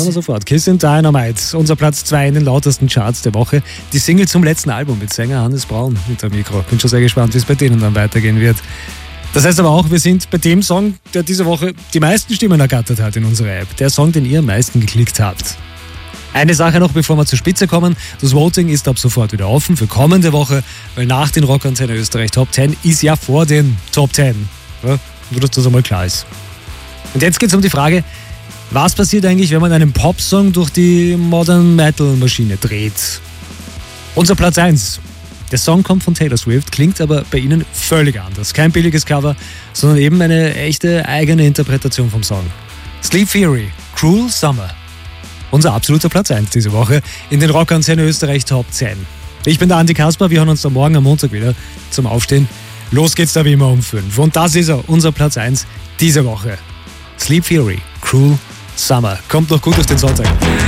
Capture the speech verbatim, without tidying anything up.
wir sofort. Kiss and Dynamite, unser Platz zwei in den lautesten Charts der Woche. Die Single zum letzten Album mit Sänger Hannes Braun hinter Mikro. Bin schon sehr gespannt, wie es bei denen dann weitergehen wird. Das heißt aber auch, wir sind bei dem Song, der diese Woche die meisten Stimmen ergattert hat in unserer App. Der Song, den ihr am meisten geklickt habt. Eine Sache noch, bevor wir zur Spitze kommen. Das Voting ist ab sofort wieder offen für kommende Woche, weil nach den Rockantenne Österreich Top zehn ist ja vor den Top zehn. Ja, nur, dass das einmal klar ist. Und jetzt geht es um die Frage, was passiert eigentlich, wenn man einen Popsong durch die Modern Metal Maschine dreht? Unser Platz eins. Der Song kommt von Taylor Swift, klingt aber bei Ihnen völlig anders. Kein billiges Cover, sondern eben eine echte eigene Interpretation vom Song. Sleep Theory, Cruel Summer. Unser absoluter Platz eins diese Woche in den Rockantenne Österreich Top zehn. Ich bin der Andi Kasper, wir hören uns dann morgen am Montag wieder zum Aufstehen. Los geht's da wie immer um fünf. Und das ist er, unser Platz eins diese Woche. Sleep Theory, Cruel Summer. Kommt noch gut durch den Sonntag.